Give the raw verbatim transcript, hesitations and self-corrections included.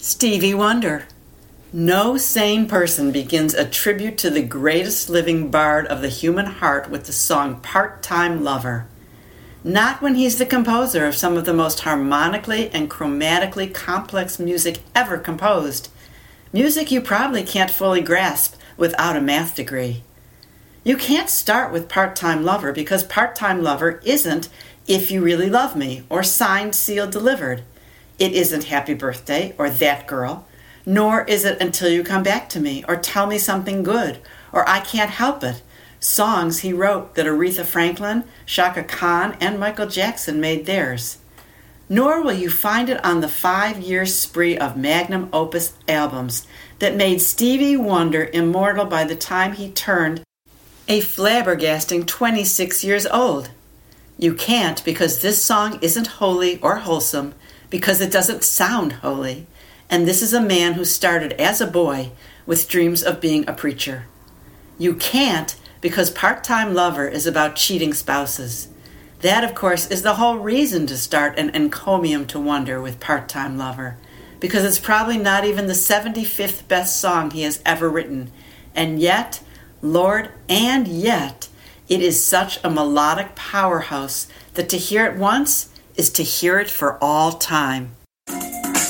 Stevie Wonder. No sane person begins a tribute to the greatest living bard of the human heart with the song Part-Time Lover. Not when he's the composer of some of the most harmonically and chromatically complex music ever composed. Music you probably can't fully grasp without a math degree. You can't start with Part-Time Lover because Part-Time Lover isn't If You Really Love Me or Signed, Sealed, Delivered. It isn't Happy Birthday or That Girl, nor is it Until You Come Back to Me or Tell Me Something Good or I Can't Help It, songs he wrote that Aretha Franklin, Chaka Khan, and Michael Jackson made theirs. Nor will you find it on the five-year spree of magnum opus albums that made Stevie Wonder immortal by the time he turned a flabbergasting twenty-six years old. You can't because this song isn't holy or wholesome, because it doesn't sound holy, and this is a man who started as a boy with dreams of being a preacher. You can't because Part-Time Lover is about cheating spouses. That, of course, is the whole reason to start an encomium to Wonder with Part-Time Lover, because it's probably not even the seventy-fifth best song he has ever written, and yet, Lord, and yet, it is such a melodic powerhouse that to hear it once is to hear it for all time.